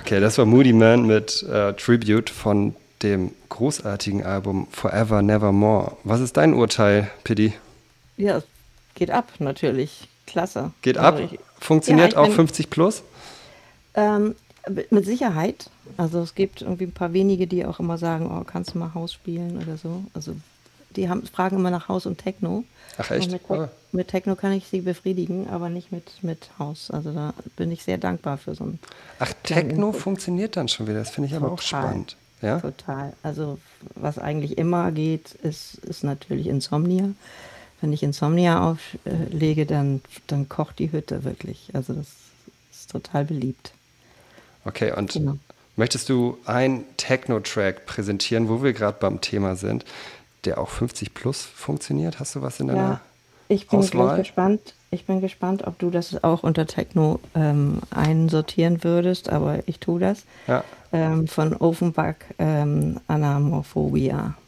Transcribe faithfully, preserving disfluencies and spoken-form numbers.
Okay, das war Moody Man mit äh, Tribute von dem großartigen Album Forever Nevermore. Was ist dein Urteil, Piddy? Ja, geht ab, natürlich. Klasse. Geht Also ab? ich, ja, Funktioniert ich auch bin fünfzig plus? ähm, mit Sicherheit. Also es gibt irgendwie ein paar wenige, die auch immer sagen, oh, kannst du mal Haus spielen oder so. Also die haben, fragen immer nach Haus und Techno. Ach Und echt? mit, Tech- Ah. mit Techno kann ich sie befriedigen, aber nicht mit, mit Haus. Also da bin ich sehr dankbar für so einen Ach, kleinen Techno Input. funktioniert dann schon wieder. Das finde ich aber auch Total, spannend. Ja? total. Also was eigentlich immer geht, ist, ist natürlich Insomnia. Wenn ich Insomnia auflege, dann, dann kocht die Hütte wirklich. Also das ist total beliebt. Okay, und Genau. möchtest du einen Techno-Track präsentieren, wo wir gerade beim Thema sind, der auch fünfzig plus funktioniert? Hast du was in deiner Ja, ich bin ganz Auswahl? gespannt. Ich bin gespannt, ob du das auch unter Techno ähm, einsortieren würdest, aber ich tue das. Ja. Ähm, von Offenbach, ähm, Anamorphobia.